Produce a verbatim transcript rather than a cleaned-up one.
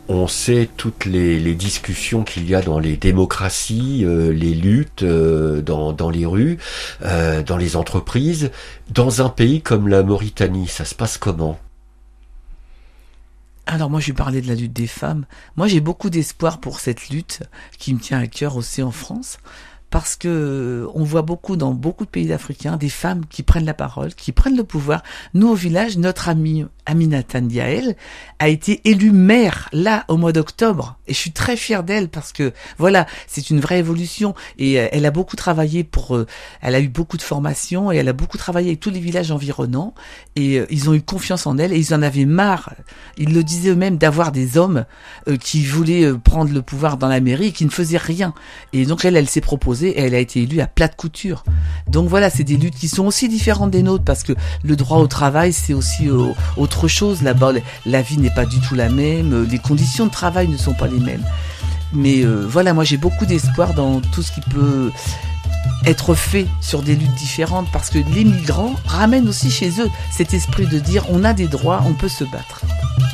On sait toutes les, les discussions qu'il y a dans les démocraties, euh, les luttes euh, dans, dans les rues, euh, dans les entreprises. Dans un pays comme la Mauritanie, ça se passe comment ? Alors moi je vais parler de la lutte des femmes. Moi j'ai beaucoup d'espoir pour cette lutte qui me tient à cœur aussi en France. Parce que on voit beaucoup dans beaucoup de pays africains des femmes qui prennent la parole, qui prennent le pouvoir. Nous au village, notre amie Aminata Ndiaye a été élue maire là au mois d'octobre et je suis très fière d'elle parce que voilà, c'est une vraie évolution et euh, elle a beaucoup travaillé pour, euh, elle a eu beaucoup de formations et elle a beaucoup travaillé avec tous les villages environnants et euh, ils ont eu confiance en elle et ils en avaient marre. Ils le disaient eux-mêmes d'avoir des hommes euh, qui voulaient euh, prendre le pouvoir dans la mairie et qui ne faisaient rien. Et donc elle, elle s'est proposée et elle a été élue à plat de couture. Donc voilà, c'est des luttes qui sont aussi différentes des nôtres parce que le droit au travail, c'est aussi euh, autre chose. Là-bas, la vie n'est pas du tout la même, les conditions de travail ne sont pas les mêmes. Mais euh, voilà, moi j'ai beaucoup d'espoir dans tout ce qui peut être fait sur des luttes différentes parce que les migrants ramènent aussi chez eux cet esprit de dire on a des droits, on peut se battre.